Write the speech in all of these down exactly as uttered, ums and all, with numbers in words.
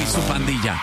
su pandilla.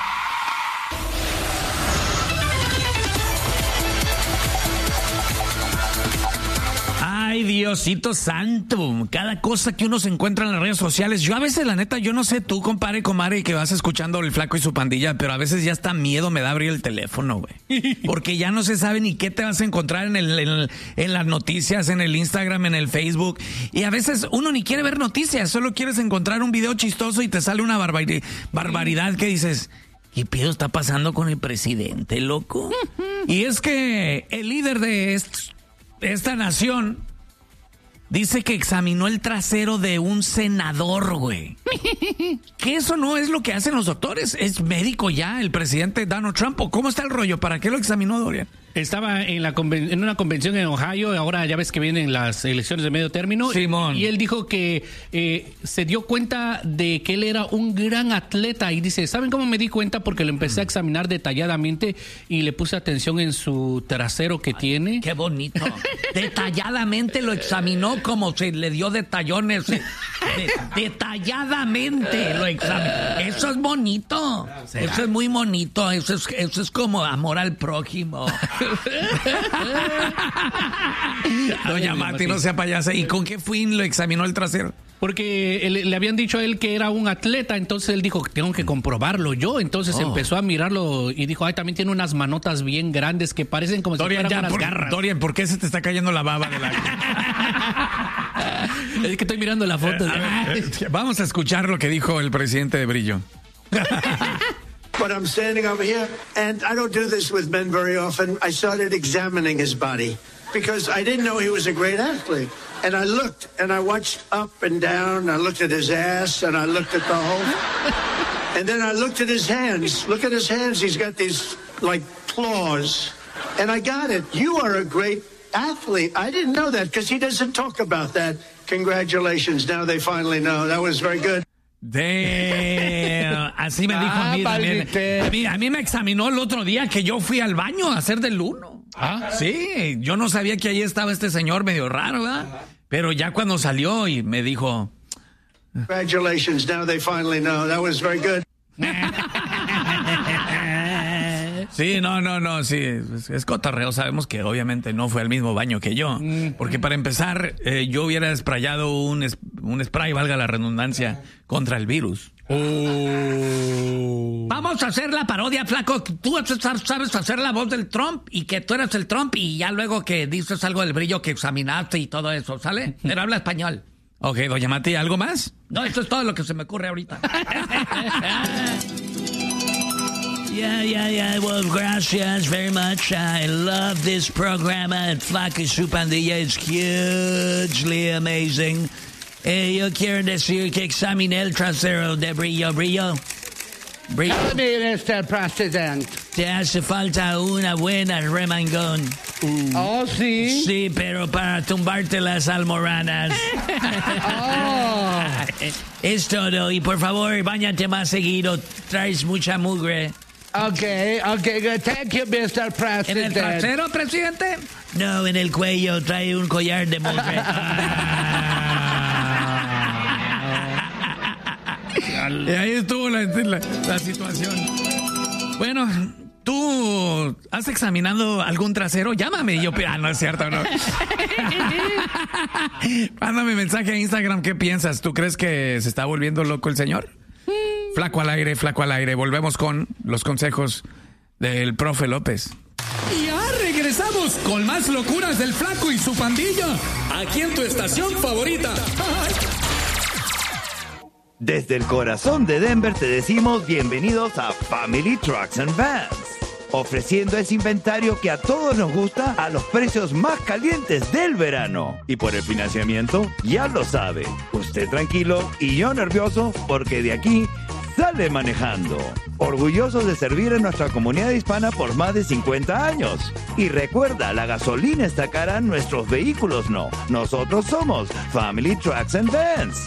Ay, Diosito santo, cada cosa que uno se encuentra en las redes sociales. Yo a veces, la neta, yo no sé tú, compadre, comadre, que vas escuchando El Flaco y su pandilla, pero a veces ya hasta miedo me da abrir el teléfono, güey. Porque ya no se sabe ni qué te vas a encontrar en, el, en, el, en las noticias, en el Instagram, en el Facebook. Y a veces uno ni quiere ver noticias, solo quieres encontrar un video chistoso y te sale una barbar- barbaridad que dices... ¿Qué pedo está pasando con el presidente, loco? Y es que el líder de est- esta nación dice que examinó el trasero de un senador, güey. Que eso no es lo que hacen los doctores. Es médico ya, el presidente Donald Trump. ¿Cómo está el rollo? ¿Para qué lo examinó, Dorian? Estaba en, la conven- en una convención en Ohio, ahora ya ves que vienen las elecciones de medio término. Simón. Y él dijo que eh, se dio cuenta de que él era un gran atleta. Y dice, ¿saben cómo me di cuenta? Porque lo empecé a examinar detalladamente y le puse atención en su trasero que Ay, tiene. Qué bonito. Detalladamente lo examinó como se le dio detallones. De- detalladamente lo examinó. Eso es bonito. Eso es muy bonito. Eso es, eso es como amor al prójimo. Doña Mati, no sea payasa. ¿Y con qué fin lo examinó el trasero? Porque él- le habían dicho a él que era un atleta, entonces él dijo, tengo que comprobarlo yo. Entonces Oh. empezó a mirarlo y dijo, ay, también tiene unas manotas bien grandes que parecen como Dorian, si ya, fueran unas por, garras. Dorian, ¿por qué se te está cayendo la baba de la... Es que estoy mirando la foto. Eh, Vamos a escuchar lo que dijo el presidente de Brillo. But I'm standing over here, and I don't do this with men very often. I started examining his body because I didn't know he was a great athlete. And I looked, and I watched up and down. I looked at his ass, and I looked at the whole. And then I looked at his hands. Look at his hands. He's got these, like, claws. And I got it. You are a great athlete. I didn't know that because he doesn't talk about that. Congratulations. Now they finally know. That was very good. De... Así me dijo a mí Ah, también. valite. A mí, a mí me examinó el otro día que yo fui al baño a hacer del uno. ¿Ah? Sí, yo no sabía que ahí estaba este señor medio raro, ¿verdad? Pero ya cuando salió y me dijo... Congratulations. Now they finally know. That was very good. Sí, no, no, no, sí, es, es cotorreo. Sabemos que obviamente no fue al mismo baño que yo. Porque para empezar, eh, yo hubiera sprayado un, es- un spray, valga la redundancia, contra el virus. Oh. Vamos a hacer la parodia, Flaco. Tú sabes hacer la voz del Trump y que tú eres el Trump y ya luego que dices algo del Brillo que examinaste y todo eso, ¿sale? Pero habla español. Ok, doña Mati, ¿algo más? No, eso es todo lo que se me ocurre ahorita. Yeah, yeah, yeah. Well, gracias very much. I love this program. El Flaco y su pandilla is hugely amazing. Eh, yo quiero decir que examiné el trasero de Brillo. Brillo. Brillo. mister President. Te hace falta una buena remangón. Oh, sí. Sí, pero para tumbarte las almoranas. Oh. Es todo. Y por favor, báñate más seguido. Traes mucha mugre. Okay, okay, good. Thank you, mister ¿En President. el trasero, presidente? No, en el cuello. Trae un collar de mugre. Y ahí estuvo la, la, la situación. Bueno, ¿tú has examinado algún trasero? Llámame. Y yo, ah, no es cierto, no. Mándame mensaje a Instagram. ¿Qué piensas? ¿Tú crees que se está volviendo loco el señor? Flaco al aire, flaco al aire. Volvemos con los consejos del profe López. Y ya regresamos con más locuras del Flaco y su pandilla. Aquí en tu estación favorita. Desde el corazón de Denver te decimos bienvenidos a Family Trucks and Vans, ofreciendo ese inventario que a todos nos gusta a los precios más calientes del verano. Y por el financiamiento, ya lo sabe, usted tranquilo y yo nervioso porque de aquí sale manejando. Orgullosos de servir a nuestra comunidad hispana por más de cincuenta años. Y recuerda, la gasolina está cara, nuestros vehículos no. Nosotros somos Family Trucks and Vans.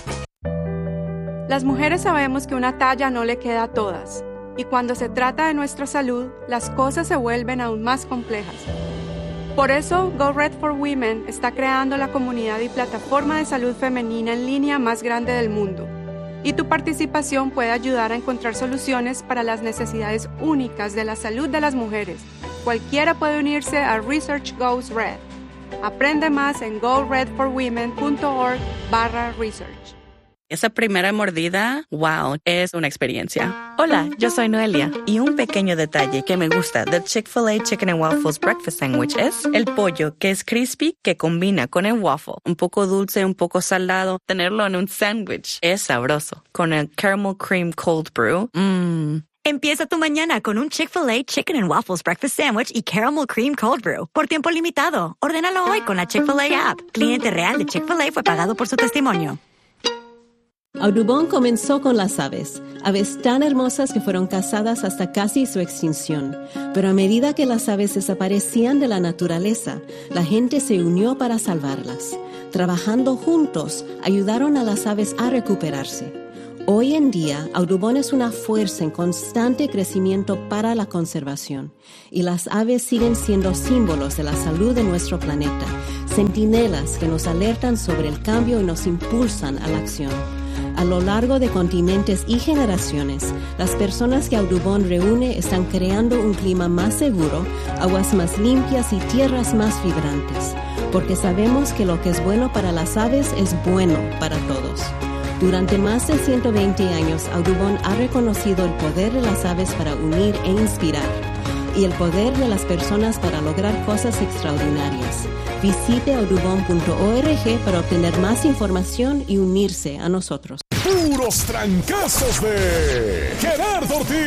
Las mujeres sabemos que una talla no le queda a todas, y cuando se trata de nuestra salud, las cosas se vuelven aún más complejas. Por eso, Go Red for Women está creando la comunidad y plataforma de salud femenina en línea más grande del mundo. Y tu participación puede ayudar a encontrar soluciones para las necesidades únicas de la salud de las mujeres. Cualquiera puede unirse a Research Goes Red. Aprende más en go red for women punto org barra research. Esa primera mordida, wow, es una experiencia. Hola, yo soy Noelia y un pequeño detalle que me gusta del Chick-fil-A Chicken and Waffles Breakfast Sandwich es el pollo, que es crispy, que combina con el waffle. Un poco dulce, un poco salado. Tenerlo en un sándwich es sabroso. Con el Caramel Cream Cold Brew, mmm. Empieza tu mañana con un Chick-fil-A Chicken and Waffles Breakfast Sandwich y Caramel Cream Cold Brew. Por tiempo limitado. Ordénalo hoy con la Chick-fil-A app. Cliente real de Chick-fil-A fue pagado por su testimonio. Audubon comenzó con las aves, aves tan hermosas que fueron cazadas hasta casi su extinción. Pero a medida que las aves desaparecían de la naturaleza, la gente se unió para salvarlas. Trabajando juntos, ayudaron a las aves a recuperarse. Hoy en día, Audubon es una fuerza en constante crecimiento para la conservación, y las aves siguen siendo símbolos de la salud de nuestro planeta, centinelas que nos alertan sobre el cambio y nos impulsan a la acción. A lo largo de continentes y generaciones, las personas que Audubon reúne están creando un clima más seguro, aguas más limpias y tierras más vibrantes, porque sabemos que lo que es bueno para las aves es bueno para todos. Durante más de ciento veinte años, Audubon ha reconocido el poder de las aves para unir e inspirar, y el poder de las personas para lograr cosas extraordinarias. Visite audubon punto org para obtener más información y unirse a nosotros. Puros trancazos de Gerardo Ortiz.